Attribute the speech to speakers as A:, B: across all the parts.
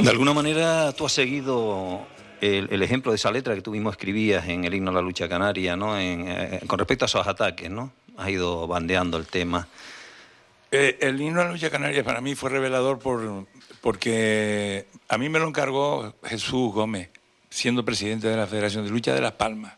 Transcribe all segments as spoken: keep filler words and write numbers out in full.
A: De alguna manera tú has seguido el, el ejemplo de esa letra que tú mismo escribías en el himno a la lucha canaria, ¿no? En, eh, con respecto a esos ataques, ¿no? Has ido bandeando el tema.
B: Eh, el himno a la lucha canaria para mí fue revelador por, porque a mí me lo encargó Jesús Gómez, siendo presidente de la Federación de Lucha de Las Palmas.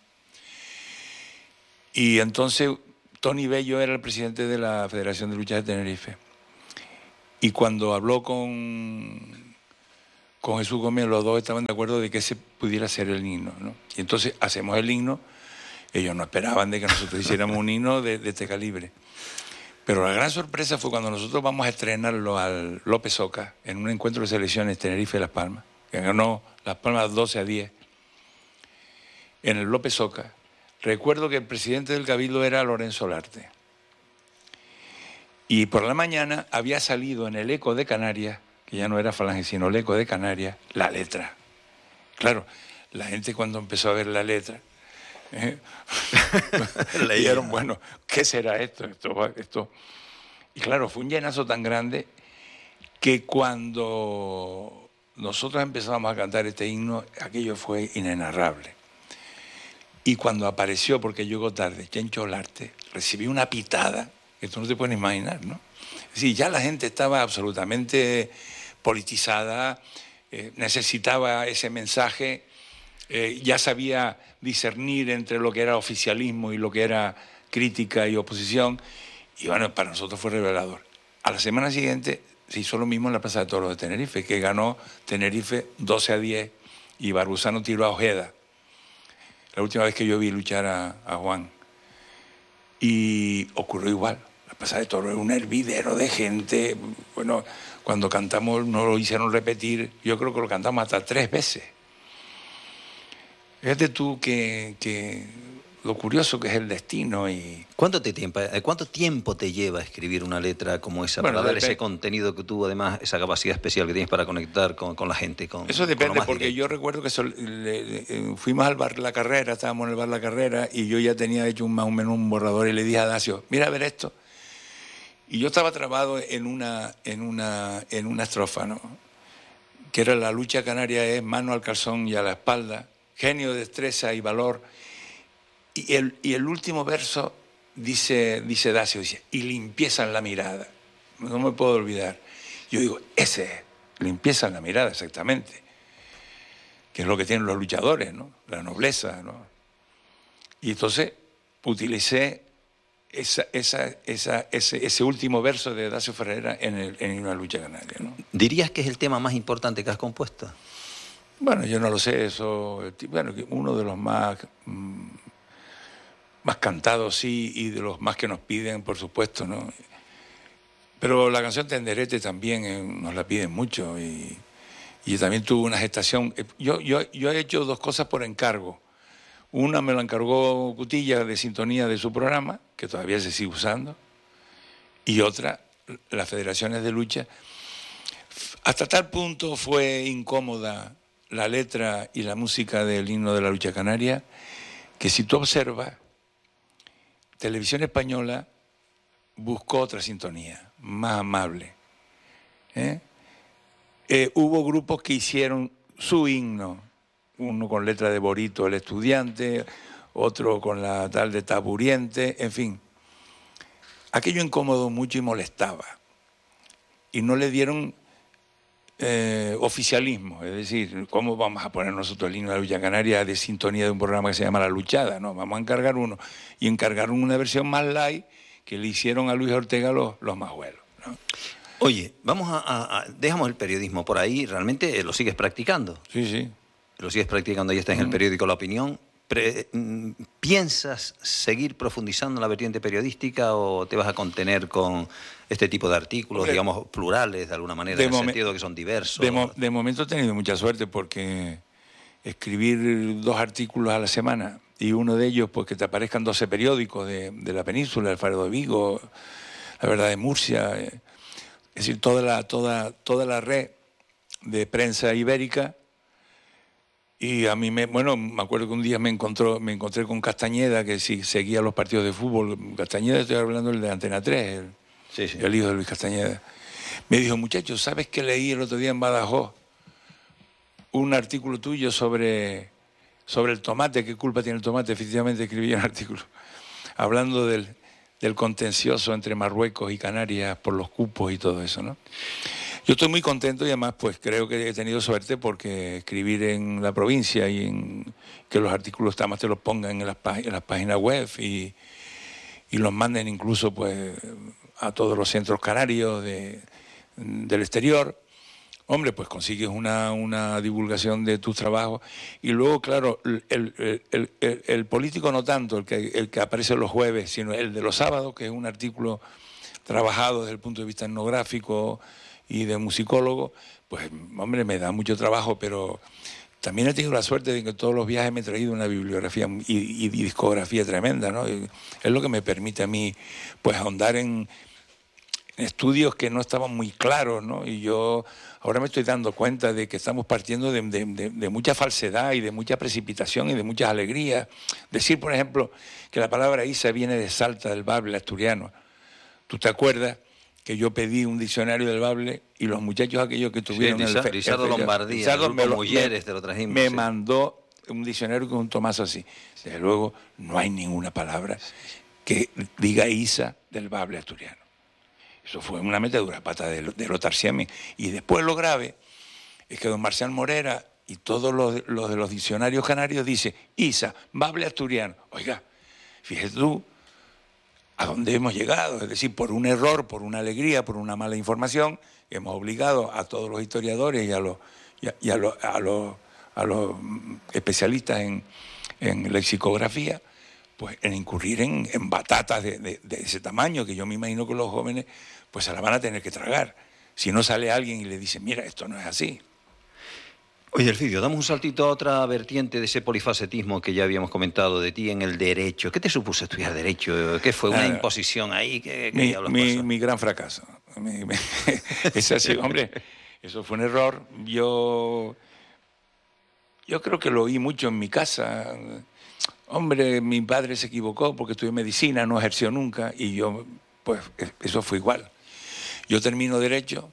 B: Y entonces Tony Bello era el presidente de la Federación de Lucha de Tenerife. Y cuando habló con, con Jesús Gómez, los dos estaban de acuerdo de que ese pudiera ser el himno, ¿no? Y entonces hacemos el himno. Ellos no esperaban de que nosotros hiciéramos un himno de, de este calibre. Pero la gran sorpresa fue cuando nosotros vamos a estrenarlo al López Oca en un encuentro de selecciones Tenerife-Las Palmas, que ganó Las Palmas doce a diez. En el López Oca, recuerdo que el presidente del Cabildo era Lorenzo Larte. Y por la mañana había salido en el Eco de Canarias, que ya no era Falange, sino el Eco de Canarias, la letra. Claro, la gente cuando empezó a ver la letra, ¿eh? dijeron, bueno, ¿qué será esto? esto? Esto. Y claro, fue un llenazo tan grande que cuando nosotros empezamos a cantar este himno, aquello fue inenarrable. Y cuando apareció, porque llegó tarde, Chencho Larte, recibí una pitada que tú no te puedes imaginar, ¿no? Es decir, ya la gente estaba absolutamente politizada, eh, necesitaba ese mensaje, eh, ya sabía discernir entre lo que era oficialismo y lo que era crítica y oposición, y bueno, para nosotros fue revelador. A la semana siguiente se hizo lo mismo en la Plaza de Toros de Tenerife, que ganó Tenerife doce a diez y Barbusano tiró a Ojeda. La última vez que yo vi luchar a, a Juan. Y ocurrió igual. La Plaza de Toros era un hervidero de gente. Bueno, cuando cantamos nos lo hicieron repetir. Yo creo que lo cantamos hasta tres veces. Fíjate tú que, que lo curioso que es el destino. Y
A: ¿Cuánto, te tiempo, ¿Cuánto tiempo te lleva escribir una letra como esa,
B: bueno,
A: para dar ese
B: depende.
A: contenido que tú, además, esa capacidad especial que tienes para conectar con, con la gente? Con,
B: Eso depende,
A: con lo más
B: porque
A: directo.
B: yo recuerdo que sol, le, le, fuimos al bar La Carrera, estábamos en el bar La Carrera, y yo ya tenía hecho un, más o menos un borrador, y le dije a Dacio, mira a ver esto. Y yo estaba trabado en una, en una, en una estrofa, ¿no? Que era: la lucha canaria es mano al calzón y a la espalda, genio, destreza y valor. Y el, y el último verso dice, dice Dacio, dice, y limpieza en la mirada. No me puedo olvidar. Yo digo, ese es, limpieza en la mirada, exactamente. Que es lo que tienen los luchadores, ¿no? La nobleza, ¿no? Y entonces utilicé esa, esa, esa, ese, ese último verso de Dacio Ferreira en, el, en una lucha canaria, ¿no?
A: ¿Dirías que es el tema más importante que has compuesto?
B: Bueno, yo no lo sé, eso, bueno, uno de los más, más cantados, sí, y de los más que nos piden, por supuesto, ¿no? Pero la canción Tenderete también eh, nos la piden mucho, y, y también tuvo una gestación. Yo, yo, yo he hecho dos cosas por encargo. Una me la encargó Cutilla, de sintonía de su programa, que todavía se sigue usando, y otra, las federaciones de lucha. Hasta tal punto fue incómoda la letra y la música del himno de la lucha canaria, que si tú observas, Televisión Española buscó otra sintonía, más amable. ¿Eh? Eh, hubo grupos que hicieron su himno, uno con letra de Borito el Estudiante, otro con la tal de Taburiente, en fin. Aquello incomodó mucho y molestaba. Y no le dieron eh, oficialismo, es decir, ¿cómo vamos a poner nosotros el himno de la lucha canaria de sintonía de un programa que se llama La Luchada? No, vamos a encargar uno. Y encargaron una versión más light que le hicieron a Luis Ortega los, los majuelos, ¿no?
A: Oye, vamos a, a, a... Dejamos el periodismo por ahí, ¿realmente lo sigues practicando?
B: Sí, sí.
A: Lo sigues practicando, ya está en el periódico La Opinión. Pre, ¿Piensas seguir profundizando en la vertiente periodística o te vas a contener con este tipo de artículos, Hombre, digamos, plurales de alguna manera, de en el sentido de que son diversos?
B: De, mo de momento he tenido mucha suerte, porque escribir dos artículos a la semana, y uno de ellos, pues que te aparezcan doce periódicos de, de la península, El Faro de Vigo, La Verdad de Murcia, eh, es decir, toda la, toda, toda la red de prensa ibérica. Y a mí, me, bueno, me acuerdo que un día me, encontró, me encontré con Castañeda, que sí seguía los partidos de fútbol. Castañeda, estoy hablando del de Antena tres, el, sí, sí. el hijo de Luis Castañeda. Me dijo, muchachos, ¿sabes qué leí el otro día en Badajoz? un artículo tuyo sobre, sobre el tomate, qué culpa tiene el tomate. Efectivamente escribí un artículo hablando del, del contencioso entre Marruecos y Canarias por los cupos y todo eso, ¿no? Yo estoy muy contento y además pues creo que he tenido suerte porque escribir en la provincia y en, que los artículos además te los pongan en las, en las páginas web y, y los manden incluso pues a todos los centros canarios de, del exterior. Hombre, pues consigues una, una divulgación de tus trabajos y luego, claro, el, el, el, el, el político no tanto, el que, el que aparece los jueves, sino el de los sábados, que es un artículo trabajado desde el punto de vista etnográfico y de musicólogo, pues, hombre, me da mucho trabajo, pero también he tenido la suerte de que todos los viajes me he traído una bibliografía y, y, y discografía tremenda, ¿no? Y es lo que me permite a mí, pues, ahondar en estudios que no estaban muy claros, ¿no? Y yo ahora me estoy dando cuenta de que estamos partiendo de, de, de, de mucha falsedad y de mucha precipitación y de muchas alegrías. Decir, por ejemplo, que la palabra Isa viene de Salta, del bable asturiano. ¿Tú te acuerdas que yo pedí un diccionario del bable y los muchachos aquellos que tuvieron...
A: Sí,
B: el,
A: Rizardo
B: el, el,
A: Lombardía,
B: Rizardo
A: el
B: me, lo,
A: Mujeres, te lo trajimos,
B: me
A: sí.
B: mandó un diccionario con un tomazo así. Desde luego, no hay ninguna palabra que diga Isa del bable asturiano. Eso fue una metedura pata de, de Lothar Siemens. Y después lo grave es que don Marcial Morera y todos los, los de los diccionarios canarios dicen Isa, bable asturiano. Oiga, fíjate tú a dónde hemos llegado. Es decir, por un error, por una alegría, por una mala información, hemos obligado a todos los historiadores y a los, y a, y a los, a los, a los especialistas en, en lexicografía pues en incurrir en, en batatas de, de, de ese tamaño, que yo me imagino que los jóvenes pues se la van a tener que tragar. Si no sale alguien y le dice, mira, esto no es así.
A: Oye, Elfidio, damos un saltito a otra vertiente de ese polifacetismo que ya habíamos comentado de ti en el derecho. ¿Qué te supuso estudiar derecho? ¿Qué fue? ¿Una
B: ah,
A: imposición ahí? ¿Qué, qué
B: mi,
A: diablos
B: mi,
A: pasó?
B: mi gran fracaso. Mi, mi, es así, hombre, eso fue un error. Yo, yo creo que lo oí mucho en mi casa. Hombre, mi padre se equivocó porque estudió medicina, no ejerció nunca y yo, pues, eso fue igual. Yo termino derecho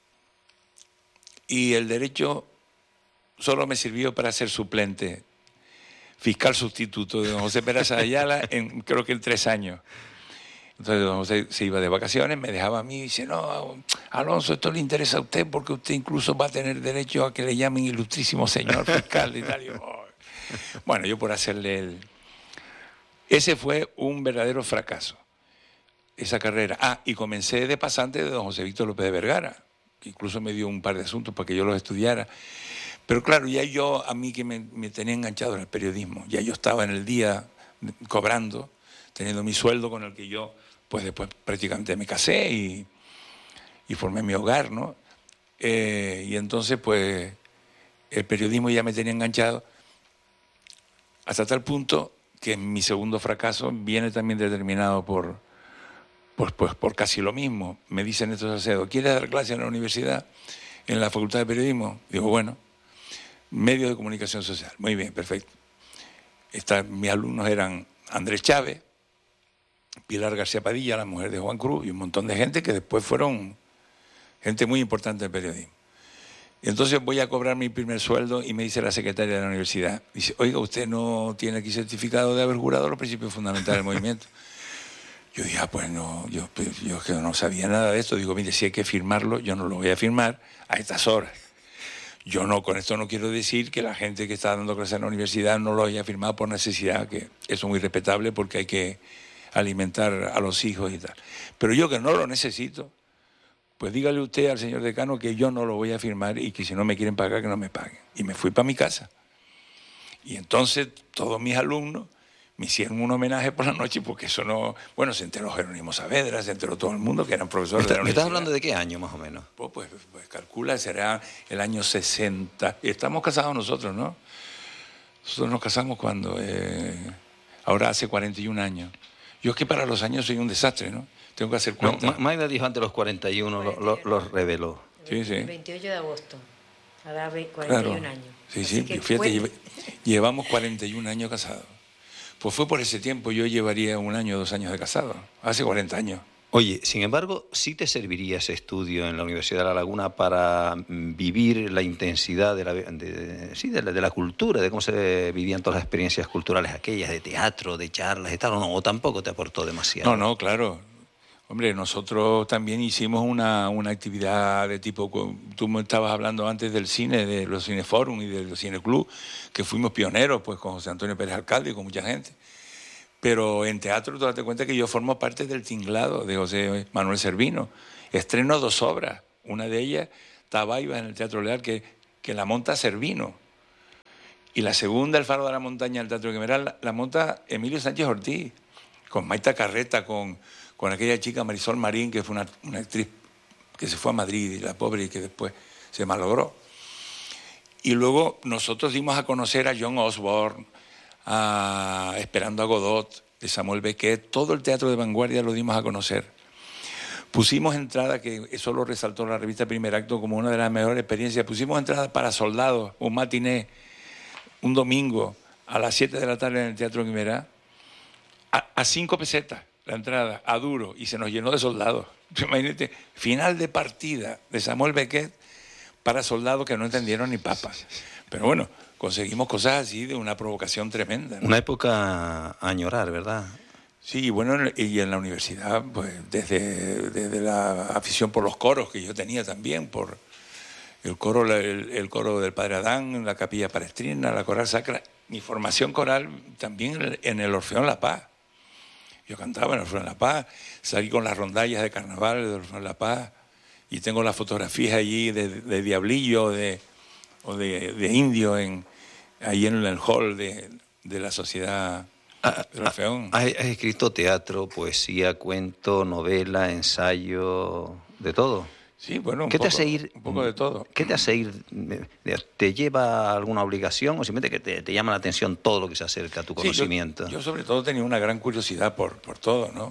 B: y el derecho solo me sirvió para ser suplente, fiscal sustituto de don José Peraza de Ayala, en, creo que en tres años. Entonces don José se iba de vacaciones, me dejaba a mí y dice, no, Alonso, esto le interesa a usted porque usted incluso va a tener derecho a que le llamen ilustrísimo señor fiscal y tal. Y yo, oh. Bueno, yo por hacerle el... Ese fue un verdadero fracaso, esa carrera. Ah, y comencé de pasante de don José Víctor López de Vergara, que incluso me dio un par de asuntos para que yo los estudiara. Pero claro, ya yo, a mí que me, me tenía enganchado en el periodismo, ya yo estaba en el día cobrando, teniendo mi sueldo con el que yo, pues después prácticamente me casé y, y formé mi hogar, ¿no? Eh, y entonces, pues, el periodismo ya me tenía enganchado, hasta tal punto que mi segundo fracaso viene también determinado por, por, pues, por casi lo mismo. Me dice Néstor Salcedo, ¿quieres dar clase en la universidad, en la Facultad de Periodismo? Digo, bueno, medio de comunicación social. Muy bien, perfecto. Esta, mis alumnos eran Andrés Chávez, Pilar García Padilla, la mujer de Juan Cruz, y un montón de gente que después fueron gente muy importante del periodismo. Entonces voy a cobrar mi primer sueldo y me dice la secretaria de la universidad, dice, oiga, usted no tiene aquí certificado de haber jurado los principios fundamentales del movimiento. Yo dije, ah, pues no, yo, yo que no sabía nada de esto. Digo, mire, si hay que firmarlo, yo no lo voy a firmar a estas horas. Yo no, con esto no quiero decir que la gente que está dando clases en la universidad no lo haya firmado por necesidad, que eso es muy respetable porque hay que alimentar a los hijos y tal. Pero yo que no lo necesito, pues dígale usted al señor decano que yo no lo voy a firmar y que si no me quieren pagar, que no me paguen. Y me fui para mi casa. Y entonces todos mis alumnos me hicieron un homenaje por la noche porque eso no... Bueno, se enteró Jerónimo Saavedra, se enteró todo el mundo que eran profesores de la
A: ¿Me
B: universidad.
A: estás hablando de qué año más o menos?
B: Pues, pues, pues calcula, será el año sesenta. Estamos casados nosotros, ¿no? Nosotros nos casamos cuando... Eh, ahora hace cuarenta y un años. Yo es que para los años soy un desastre, ¿no? Tengo que hacer cuenta.
A: No, Maida dijo antes los cuarenta y uno, los lo, lo reveló.
B: Sí, sí.
C: El veintiocho de agosto, hará cuarenta y un
B: claro.
C: años.
B: Sí,
C: Así
B: sí,
C: que
B: fíjate,
C: fue...
B: llevamos cuarenta y un años casados. Pues fue por ese tiempo, yo llevaría un año, dos años de casado, hace cuarenta años.
A: Oye, sin embargo, ¿sí te serviría ese estudio en la Universidad de La Laguna para mm, vivir la intensidad de la, de, de- sí, de la, de la cultura, de cómo se vivían todas las experiencias culturales aquellas, de teatro, de charlas y tal? ¿O no? ¿O tampoco te aportó
B: No,
A: demasiado?
B: no, claro. Hombre, nosotros también hicimos una, una actividad de tipo, co- tú me estabas hablando antes del cine, de los cineforum y del cineclub, que fuimos pioneros pues con José Antonio Pérez Alcalde y con mucha gente. Pero en teatro, tú date cuenta que yo formo parte del tinglado de José Manuel Servino. Estreno dos obras. Una de ellas, Tabaiba, en el Teatro Leal, que, que la monta Servino. Y la segunda, El Faro de la Montaña, el Teatro Quemeral, la, la monta Emilio Sánchez Ortiz, con Maita Carreta, con, con aquella chica Marisol Marín, que fue una, una actriz que se fue a Madrid, y la pobre, y que después se malogró. Y luego nosotros dimos a conocer a John Osborne, a Esperando a Godot, de Samuel Beckett, todo el teatro de vanguardia lo dimos a conocer. Pusimos entrada, que eso lo resaltó la revista Primer Acto como una de las mejores experiencias, pusimos entrada para soldados, un matiné, un domingo a las siete de la tarde en el Teatro Guimerá, a, a cinco pesetas la entrada, a duro, y se nos llenó de soldados. Imagínate, final de partida de Samuel Beckett para soldados que no entendieron ni papas. Pero bueno, conseguimos cosas así de una provocación tremenda, ¿no?
A: Una época a añorar, ¿verdad?
B: Sí, y bueno, y en la universidad, pues desde, desde la afición por los coros que yo tenía también, por el coro, el, el coro del Padre Adán, la Capilla Palestrina, la Coral Sacra, mi formación coral también en el Orfeón La Paz. Yo cantaba en el Orfeón La Paz, salí con las rondallas de carnaval del Orfeón La Paz, y tengo las fotografías allí de, de Diablillo de, o de, de Indio en, ahí en el hall de, de la Sociedad del Orfeón.
A: Has, has escrito teatro, poesía, cuento, novela, ensayo, de todo.
B: Sí, bueno, un
A: ¿Qué te
B: poco,
A: hace ir?
B: un poco de todo.
A: ¿Qué te hace ir? ¿Te lleva a alguna obligación o simplemente que te, te llama la atención todo lo que se acerca a tu conocimiento?
B: Sí, yo, yo sobre todo tenía una gran curiosidad por, por todo, ¿no?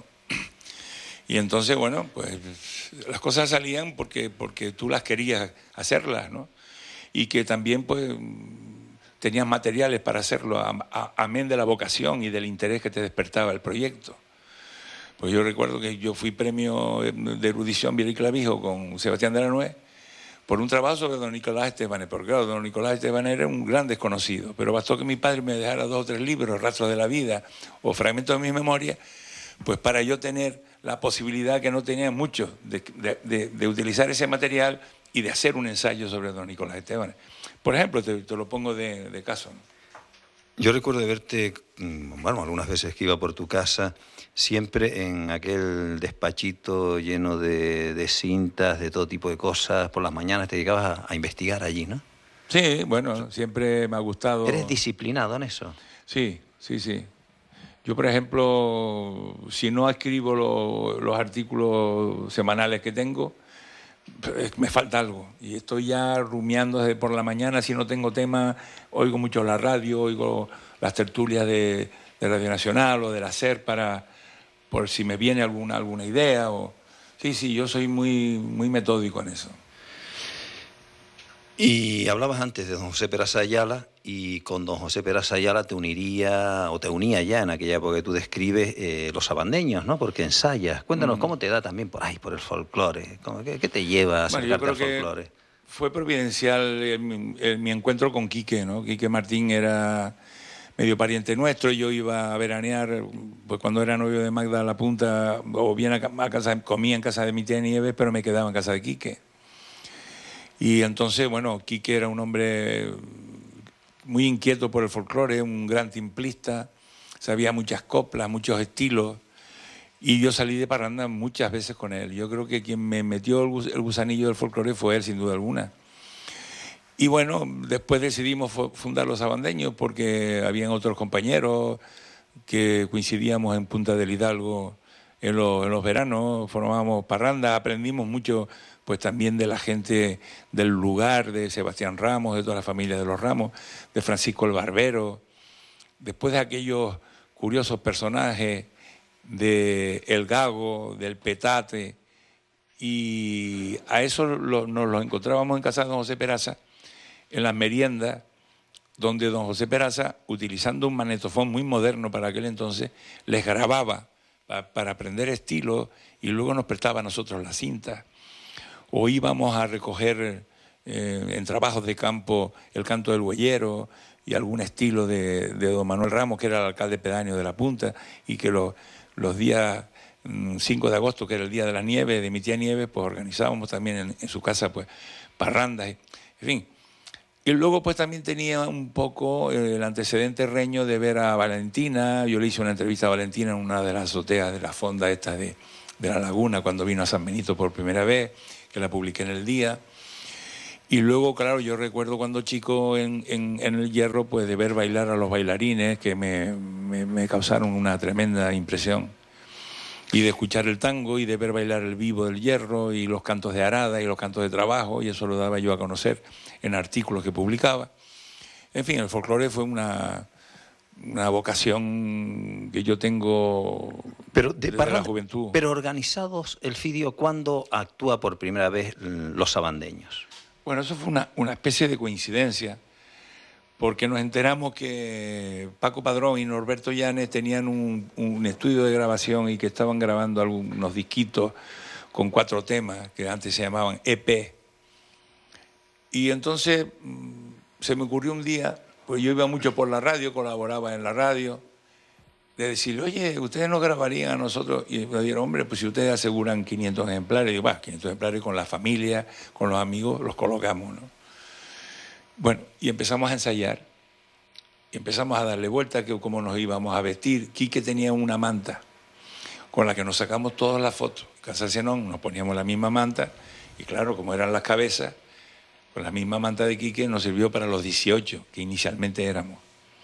B: Y entonces, bueno, pues las cosas salían porque, porque tú las querías hacerlas, ¿no? Y que también, pues, tenías materiales para hacerlo, amén de la vocación y del interés que te despertaba el proyecto. Pues yo recuerdo que yo fui premio de erudición Viera y Clavijo con Sebastián de la Nuez por un trabajo sobre don Nicolás Estebanes, porque claro, don Nicolás Estebanes era un gran desconocido, pero bastó que mi padre me dejara dos o tres libros, Rastros de la Vida o Fragmentos de mi memoria, pues para yo tener la posibilidad que no tenía muchos de, de, de, de utilizar ese material y de hacer un ensayo sobre don Nicolás Estebanes. Por ejemplo, te, te lo pongo de, de caso, ¿no?
A: Yo recuerdo de verte, bueno, algunas veces que iba por tu casa, siempre en aquel despachito lleno de, de cintas, de todo tipo de cosas. Por las mañanas te dedicabas a, a investigar allí, ¿no?
B: Sí, bueno, siempre me ha gustado.
A: ¿Eres disciplinado en eso?
B: Sí, sí, sí. Yo, por ejemplo, si no escribo lo, los artículos semanales que tengo, me falta algo. Y estoy ya rumiando desde por la mañana. Si no tengo tema, oigo mucho la radio, oigo las tertulias de, de Radio Nacional o de la SER para, por si me viene alguna, alguna idea. O... Sí, sí, yo soy muy, muy metódico en eso.
A: Y hablabas antes de don José Peraza Ayala, y con don José Peraza Ayala te uniría, o te unía ya en aquella época que tú describes, eh, los abandeños, ¿no? Porque ensayas. Cuéntanos, mm. ¿cómo te da también por, ay, por el folclore? ¿Qué, ¿Qué te lleva a acercarte bueno, al folclore?
B: Fue providencial el, el, mi encuentro con Quique, ¿no? Quique Martín era medio pariente nuestro, yo iba a veranear, pues cuando era novio de Magda La Punta, o bien a, a casa, comía en casa de mi tía Nieves, pero me quedaba en casa de Quique. Y entonces, bueno, Quique era un hombre muy inquieto por el folclore, un gran timplista, sabía muchas coplas, muchos estilos, y yo salí de parranda muchas veces con él. Yo creo que quien me metió el gusanillo del folclore fue él, sin duda alguna. Y bueno, después decidimos fundar Los Abandeños porque habían otros compañeros que coincidíamos en Punta del Hidalgo en los, en los veranos, formábamos parranda, aprendimos mucho pues también de la gente del lugar, de Sebastián Ramos, de toda la familia de los Ramos, de Francisco el Barbero, después de aquellos curiosos personajes de El Gago, del Petate, y a eso lo, nos lo encontrábamos en casa de don José Peraza, en las meriendas, donde don José Peraza, utilizando un magnetofón muy moderno para aquel entonces, les grababa pa, para aprender estilo, y luego nos prestaba a nosotros la cinta. O íbamos a recoger eh, en trabajos de campo el canto del huellero y algún estilo de, de don Manuel Ramos, que era el alcalde pedáneo de La Punta, y que lo, los días cinco de agosto, que era el día de la nieve, de mi tía Nieve, pues organizábamos también en, en su casa pues parrandas, en fin. Y luego pues también tenía un poco el antecedente reño de ver a Valentina. Yo le hice una entrevista a Valentina en una de las azoteas de la fonda esta de, de La Laguna, cuando vino a San Benito por primera vez, que la publiqué en El Día. Y luego, claro, yo recuerdo cuando chico en, en, en El Hierro, pues de ver bailar a los bailarines, que me, me, me causaron una tremenda impresión. Y de escuchar el tango y de ver bailar el vivo del Hierro y los cantos de arada y los cantos de trabajo, y eso lo daba yo a conocer en artículos que publicaba. En fin, el folclore fue una, una vocación que yo tengo
A: pero de
B: desde
A: parranda,
B: la juventud.
A: Pero organizados, Elfidio, ¿cuándo actúa por primera vez Los Sabandeños?
B: Bueno, eso fue una, una especie de coincidencia, porque nos enteramos que Paco Padrón y Norberto Llanes tenían un, un estudio de grabación y que estaban grabando algunos disquitos con cuatro temas, que antes se llamaban E P. Y entonces se me ocurrió un día, pues yo iba mucho por la radio, colaboraba en la radio, de decirle, oye, ¿ustedes no grabarían a nosotros? Y me dijeron, hombre, pues si ustedes aseguran quinientos ejemplares, y digo, va, quinientos ejemplares con la familia, con los amigos, los colocamos, ¿no? Bueno, y empezamos a ensayar, y empezamos a darle vuelta que cómo nos íbamos a vestir. Quique tenía una manta con la que nos sacamos todas las fotos. En Casa Zenón nos poníamos la misma manta, y claro, como eran las cabezas, con la misma manta de Quique nos sirvió para los dieciocho, que inicialmente éramos.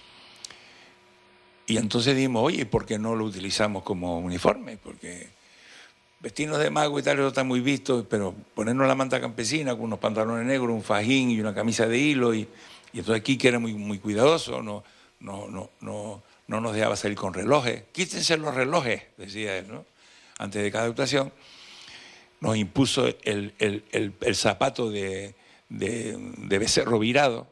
B: Y entonces dijimos, oye, ¿por qué no lo utilizamos como uniforme? Porque vestirnos de mago y tal, eso está muy visto, pero ponernos la manta campesina con unos pantalones negros, un fajín y una camisa de hilo, y, y entonces Quique era muy, muy cuidadoso, no, no, no, no, no nos dejaba salir con relojes. Quítense los relojes, decía él, ¿no? Antes de cada actuación, nos impuso el, el, el, el zapato de, de, de becerro virado,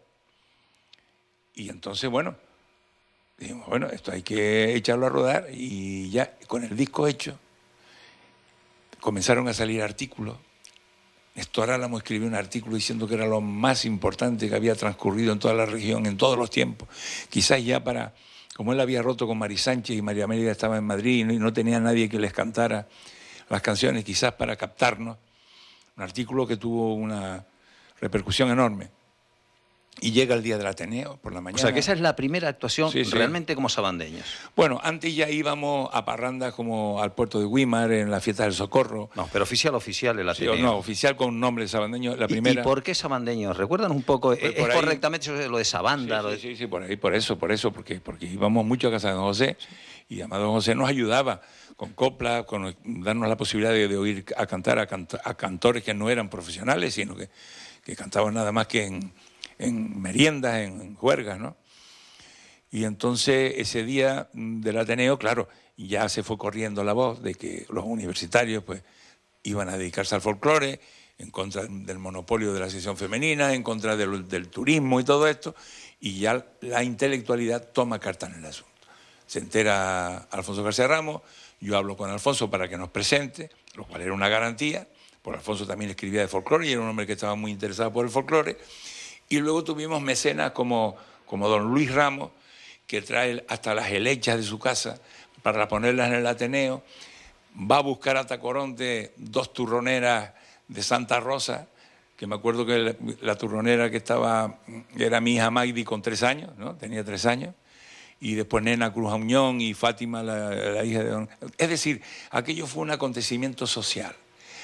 B: y entonces, bueno, dijimos, bueno, esto hay que echarlo a rodar, y ya con el disco hecho, comenzaron a salir artículos. Néstor Álamo escribió un artículo diciendo que era lo más importante que había transcurrido en toda la región, en todos los tiempos. Quizás ya para, como él había roto con Mari Sánchez y María América estaba en Madrid y no tenía nadie que les cantara las canciones, quizás para captarnos. Un artículo que tuvo una repercusión enorme. Y llega el día del Ateneo por la mañana.
A: O sea, que esa es la primera actuación
B: sí, sí.
A: realmente como sabandeños.
B: Bueno, antes ya íbamos a parrandas como al puerto de Güímar, en la fiesta del Socorro.
A: No, pero oficial, oficial el Ateneo.
B: Sí, no, oficial con nombre de sabandeño, la
A: ¿Y,
B: primera.
A: ¿Y por qué sabandeños? ¿Recuerdan un poco?
B: Pues
A: ¿Es
B: por ahí,
A: correctamente lo de Sabanda?
B: Sí,
A: lo de...
B: sí, sí, sí, por ahí, por eso, por eso, porque, porque íbamos mucho a casa de don José, y además don José nos ayudaba con copla, con darnos la posibilidad de, de oír a cantar a, canta, a cantores que no eran profesionales, sino que, que cantaban nada más que en... en meriendas, en, en juergas, ¿no? Y entonces ese día del Ateneo, claro, ya se fue corriendo la voz de que los universitarios pues iban a dedicarse al folclore, en contra del monopolio de la sección femenina, en contra del, del turismo y todo esto, y ya la intelectualidad toma carta en el asunto. Se entera Alfonso García Ramos, yo hablo con Alfonso para que nos presente, lo cual era una garantía, porque Alfonso también escribía de folclore y era un hombre que estaba muy interesado por el folclore. Y luego tuvimos mecenas como, como don Luis Ramos, que trae hasta las helechas de su casa para ponerlas en el Ateneo. Va a buscar a Tacoronte dos turroneras de Santa Rosa, que me acuerdo que la, la turronera que estaba era mi hija Magdi con tres años, ¿no? Tenía tres años. Y después Nena Cruz Auñón y Fátima, la, la hija de don... Es decir, aquello fue un acontecimiento social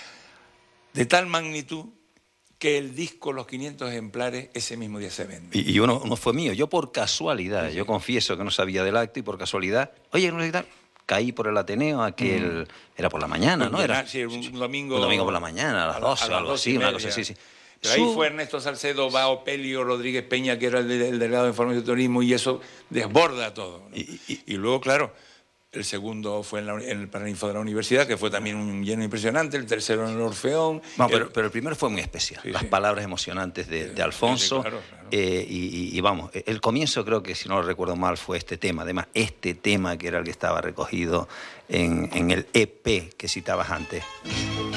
B: de tal magnitud que el disco, los quinientos ejemplares, ese mismo día se vende.
A: Y, y uno, uno fue mío. Yo por casualidad,
B: sí,
A: yo confieso que no sabía del acto y por casualidad, oye, no sé qué tal, caí por el Ateneo, aquel... Mm. Era por la mañana, ¿no? Era,
B: sí, un domingo...
A: Un domingo por la mañana, a las doce, algo así, una cosa así, sí.
B: Pero ahí fue Ernesto Salcedo, Bao Pelio, Rodríguez Peña, que era el, el delegado de Información y Turismo, y eso desborda todo, ¿no? y, y, y luego, claro, el segundo fue en, la, en el Paraninfo de la Universidad, que fue también un lleno impresionante, el tercero en el Orfeón.
A: No, pero,
B: el...
A: pero el primero fue muy especial,
B: sí,
A: las
B: sí.
A: palabras emocionantes de, de Alfonso.
B: Sí, claro, claro.
A: Eh, y, y, y vamos, el comienzo creo que, si no lo recuerdo mal, fue este tema. Además, este tema que era el que estaba recogido en, en el E P que citabas antes.